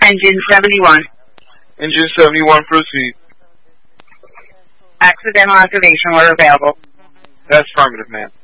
Engine 71. Engine 71, proceed. Accidental activation order available. That's affirmative, ma'am.